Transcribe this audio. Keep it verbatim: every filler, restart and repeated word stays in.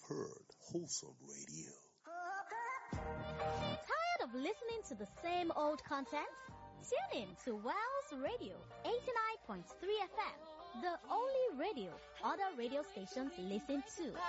heard wholesome radio. Tired of listening to the same old content? Tune in to Wells Radio eighty-nine point three F M, the only radio other radio stations listen to.